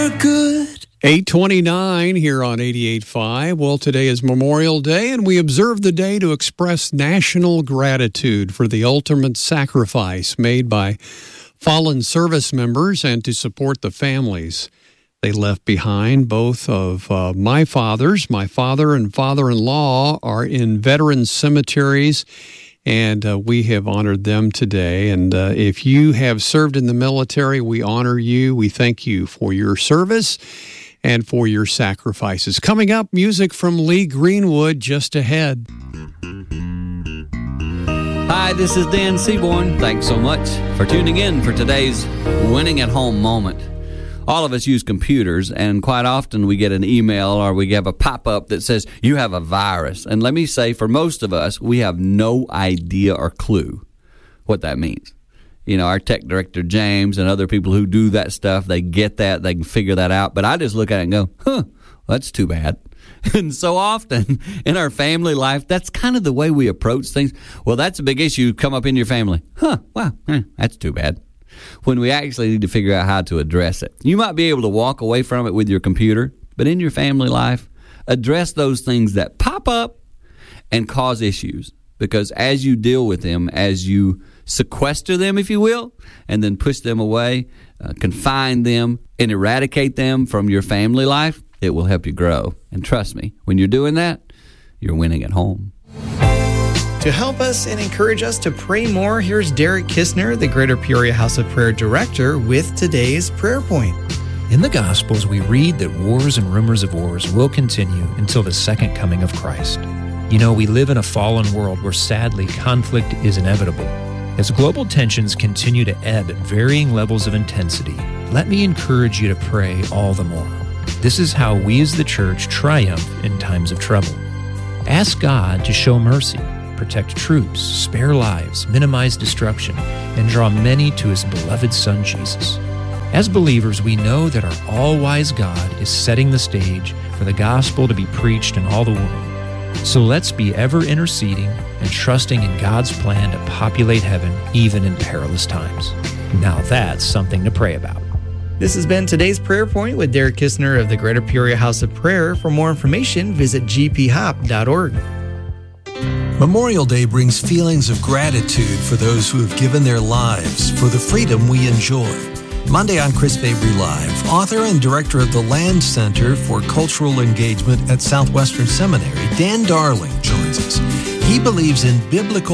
Good. 8:29 here on 88.5. Well, today is Memorial Day, and we observe the day to express national gratitude for the ultimate sacrifice made by fallen service members and to support the families they left behind. Both of my father and father-in-law are in veteran cemeteries, and we have honored them today. And if you have served in the military, we honor you. We thank you for your service and for your sacrifices. Coming up, music from Lee Greenwood just ahead. Hi, this is Dan Seaborn. Thanks so much for tuning in for today's Winning at Home moment. All of us use computers, and quite often we get an email or we have a pop-up that says, you have a virus. And let me say, for most of us, we have no idea or clue what that means. You know, our tech director, James, and other people who do that stuff, they get that, they can figure that out. But I just look at it and go, that's too bad. And so often in our family life, that's kind of the way we approach things. Well, that's a big issue come up in your family. Wow, that's too bad. When we actually need to figure out how to address it. You might be able to walk away from it with your computer, but in your family life, address those things that pop up and cause issues. Because as you deal with them, as you sequester them, if you will, and then push them away, confine them, and eradicate them from your family life, it will help you grow. And trust me, when you're doing that, you're winning at home. To help us and encourage us to pray more, here's Derek Kistner, the Greater Peoria House of Prayer Director, with today's prayer point. In the Gospels, we read that wars and rumors of wars will continue until the second coming of Christ. You know, we live in a fallen world where sadly conflict is inevitable. As global tensions continue to ebb at varying levels of intensity, let me encourage you to pray all the more. This is how we as the church triumph in times of trouble. Ask God to show mercy, protect troops, spare lives, minimize destruction, and draw many to His beloved Son, Jesus. As believers, we know that our all-wise God is setting the stage for the gospel to be preached in all the world. So let's be ever interceding and trusting in God's plan to populate heaven even in perilous times. Now that's something to pray about. This has been today's prayer point with Derek Kistner of the Greater Peoria House of Prayer. For more information, visit gphop.org. Memorial Day brings feelings of gratitude for those who have given their lives for the freedom we enjoy. Monday on Chris Fabry Live, author and director of the Land Center for Cultural Engagement at Southwestern Seminary, Dan Darling, joins us. He believes in biblical